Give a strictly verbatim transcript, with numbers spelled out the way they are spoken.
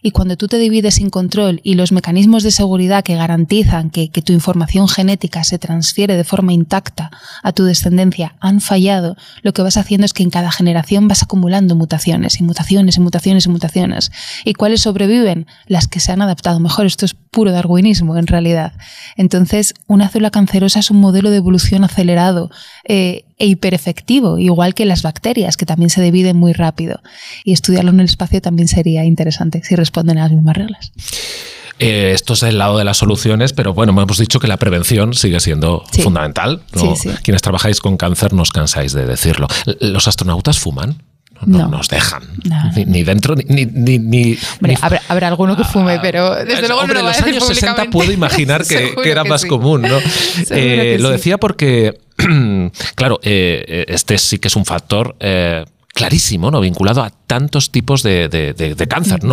Y cuando tú te divides sin control y los mecanismos de seguridad que garantizan que, que tu información genética se transfiere de forma intacta a tu descendencia han fallado, lo que vas haciendo es que en cada generación vas acumulando mutaciones y mutaciones y mutaciones y mutaciones. ¿Y cuáles sobreviven? Las que se han adaptado mejor. Esto es puro darwinismo en realidad. Entonces, una célula cancerosa es un modelo de evolución acelerado eh, e hiperefectivo, igual que las bacterias, que también se dividen muy rápido. Y estudiarlo en el espacio también sería interesante si responden a las mismas reglas. Eh, esto es el lado de las soluciones, pero bueno, hemos dicho que la prevención sigue siendo sí. fundamental, ¿no? Sí, sí. Quienes trabajáis con cáncer no os cansáis de decirlo. ¿Los astronautas fuman? No, no nos dejan. No. Ni, ni dentro, ni... ni, ni Hombre, ni habrá, habrá alguno que fume, pero desde eh, luego hombre, no lo va en los a decir años sesenta puedo imaginar que, que era que más sí. común, ¿no? Eh, lo sí. decía porque, claro, eh, este sí que es un factor... Eh, clarísimo, ¿no? Vinculado a tantos tipos de, de, de, de cáncer, ¿no?